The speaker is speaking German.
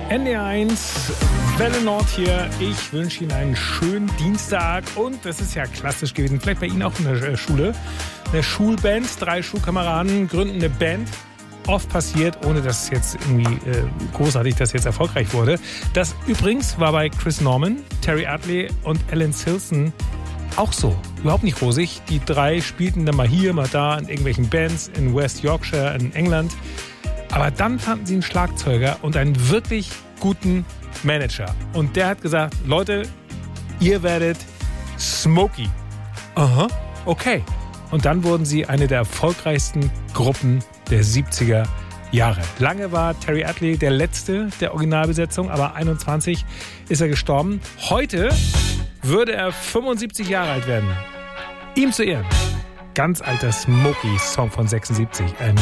NDR1, Welle Nord hier. Ich wünsche Ihnen einen schönen Dienstag. Und das ist ja klassisch gewesen, vielleicht bei Ihnen auch in der Schule. Eine Schulband, 3 Schulkameraden gründen eine Band. Oft passiert, ohne dass es jetzt irgendwie großartig, dass jetzt erfolgreich wurde. Das übrigens war bei Chris Norman, Terry Adley und Alan Silson auch so. Überhaupt nicht rosig. Die 3 spielten dann mal hier, mal da in irgendwelchen Bands in West Yorkshire in England. Aber dann fanden sie einen Schlagzeuger und einen wirklich guten Manager. Und der hat gesagt, Leute, ihr werdet Smokey. Aha, okay. Und dann wurden sie eine der erfolgreichsten Gruppen der 70er Jahre. Lange war Terry Adley der letzte der Originalbesetzung, aber 21 ist er gestorben. Heute würde er 75 Jahre alt werden. Ihm zu Ehren. Ganz alter Smokey-Song von 76.